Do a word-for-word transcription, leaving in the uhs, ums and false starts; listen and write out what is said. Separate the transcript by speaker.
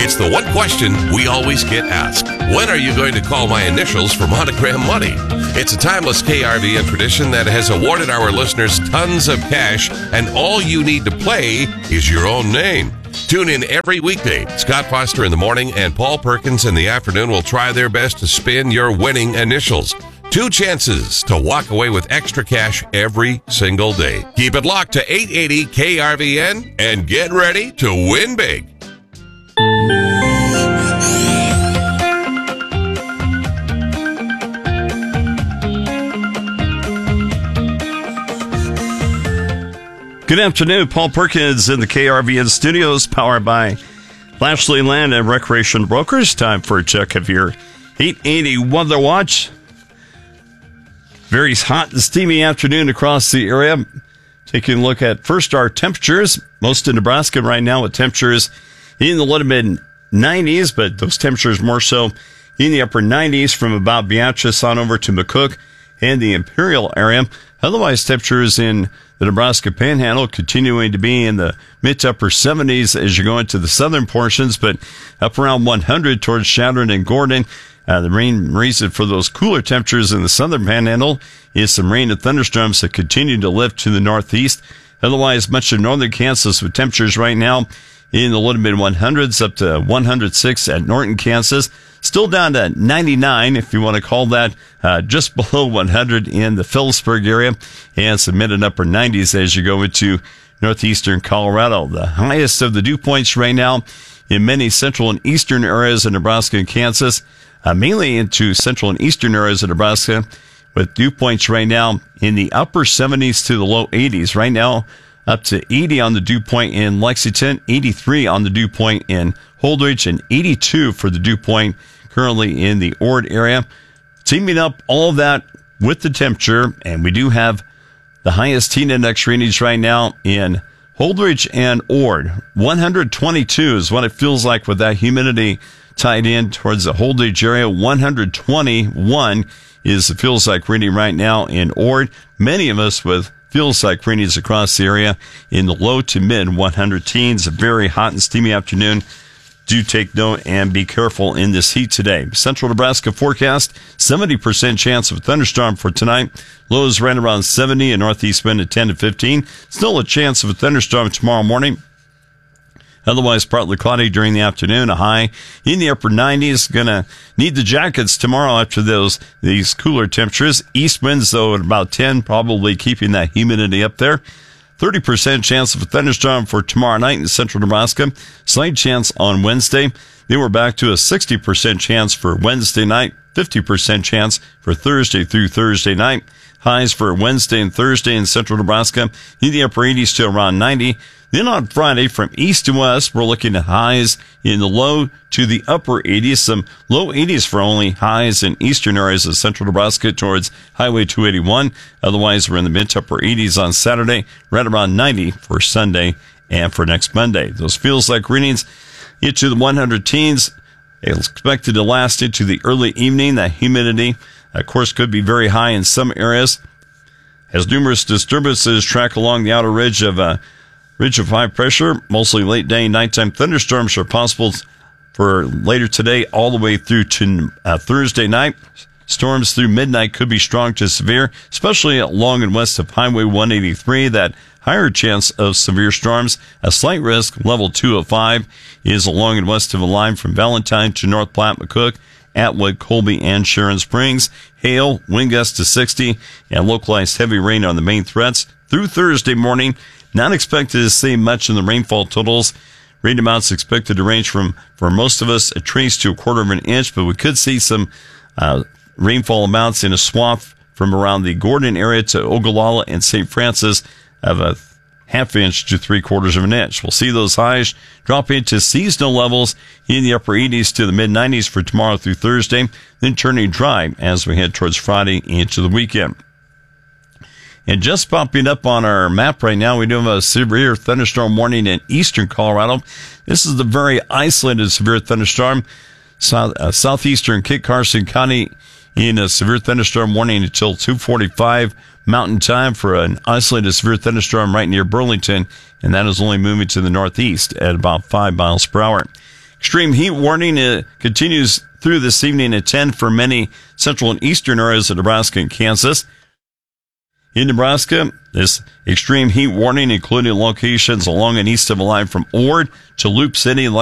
Speaker 1: It's the one question we always get asked. When are you going to call my initials for Monogram Money? It's a timeless K R V N tradition that has awarded our listeners tons of cash, and all you need to play is your own name. Tune in every weekday. Scott Foster in the morning and Paul Perkins in the afternoon will try their best to spin your winning initials. Two chances to walk away with extra cash every single day. Keep it locked to eight eighty K R V N and get ready to win big.
Speaker 2: Good afternoon. Paul Perkins in the K R V N studios, powered by Lashley Land and Recreation Brokers. Time for a check of your eight eighty Weather Watch. Very hot and steamy afternoon across the area. Taking a look at first our temperatures. Most of Nebraska right now with temperatures in the low to mid nineties, but those temperatures more so in the upper nineties from about Beatrice on over to McCook and the Imperial area. Otherwise, temperatures in the Nebraska Panhandle continuing to be in the mid to upper seventies as you go into the southern portions, but up around one hundred towards Chadron and Gordon. Uh, the main reason for those cooler temperatures in the southern Panhandle is some rain and thunderstorms that continue to lift to the northeast. Otherwise, much of northern Kansas with temperatures right now in the low to mid one hundreds up to one hundred six at Norton, Kansas. Still down to ninety-nine, if you want to call that, uh, just below one hundred in the Phillipsburg area, and some mid and upper nineties as you go into northeastern Colorado. The highest of the dew points right now in many central and eastern areas of Nebraska and Kansas, uh, mainly into central and eastern areas of Nebraska, with dew points right now in the upper seventies to the low eighties. Right now, up to eighty on the dew point in Lexington, eighty-three on the dew point in Holdrege, and eighty-two for the dew point currently in the Ord area. Teaming up all of that with the temperature, and we do have the highest heat index readings right now in Holdrege and Ord. one hundred twenty-two is what it feels like with that humidity tied in towards the Holdrege area. one hundred twenty-one is the feels like reading right now in Ord. Many of us with feels like readings across the area in the low to mid one hundred teens. A very hot and steamy afternoon. Do take note and be careful in this heat today. Central Nebraska forecast, seventy percent chance of a thunderstorm for tonight. Lows right around seventy and northeast wind at ten to fifteen. Still a chance of a thunderstorm tomorrow morning. Otherwise, partly cloudy during the afternoon. A high in the upper nineties. Gonna need the jackets tomorrow after those these cooler temperatures. East winds, though, at about ten, probably keeping that humidity up there. thirty percent chance of a thunderstorm for tomorrow night in central Nebraska. Slight chance on Wednesday. Then we're back to a sixty percent chance for Wednesday night. fifty percent chance for Thursday through Thursday night. Highs for Wednesday and Thursday in central Nebraska in the upper eighties to around ninety. Then on Friday, from east to west, we're looking at highs in the low to the upper eighties. Some low eighties for only highs in eastern areas of central Nebraska towards Highway two eighty-one. Otherwise, we're in the mid to upper eighties on Saturday, right around ninety for Sunday and for next Monday. Those feels like readings into the one hundred teens. It's expected to last into the early evening. That humidity, of course, could be very high in some areas, as numerous disturbances track along the outer ridge of uh, ridge of high pressure. Mostly late day and nighttime thunderstorms are possible for later today all the way through to uh, Thursday night. Storms through midnight could be strong to severe, especially along and west of Highway one eighty-three. That higher chance of severe storms. A slight risk, level two of five, is along and west of the line from Valentine to North Platte, McCook, Atwood, Colby, and Sharon Springs. Hail, wind gusts to sixty, and localized heavy rain on the main threats. Through Thursday morning, not expected to see much in the rainfall totals. Rain amounts expected to range from, for most of us, a trace to a quarter of an inch, but we could see some uh, rainfall amounts in a swath from around the Gordon area to Ogallala and Saint Francis of a half inch to three quarters of an inch. We'll see those highs drop into seasonal levels in the upper eighties to the mid nineties for tomorrow through Thursday, then turning dry as we head towards Friday into the weekend. And just popping up on our map right now, we do have a severe thunderstorm warning in eastern Colorado. This is the very isolated severe thunderstorm. South, uh, southeastern Kit Carson County in a severe thunderstorm warning until two forty-five Mountain Time for an isolated severe thunderstorm right near Burlington, and that is only moving to the northeast at about five miles per hour. Extreme heat warning uh, continues through this evening at ten for many central and eastern areas of Nebraska and Kansas. In Nebraska, this extreme heat warning including locations along and east of the line from Ord to Loop City,